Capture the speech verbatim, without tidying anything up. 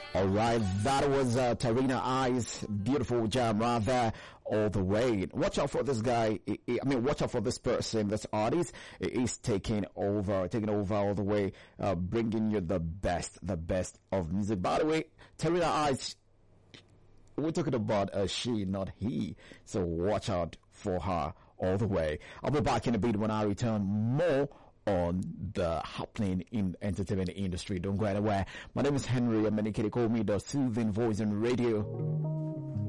All right, that was uh, Tarina I's beautiful jam right there, all the way. Watch out for this guy. I, I mean, watch out for this person, this artist. He's taking over, taking over all the way, uh, bringing you the best, the best of music. By the way, Tarina I's, we're talking about a she, not he. So watch out for her all the way. I'll be back in a bit when I return. More on the happening in entertainment industry. Don't go anywhere. My name is Henry. I'm going to call me the soothing voice on radio.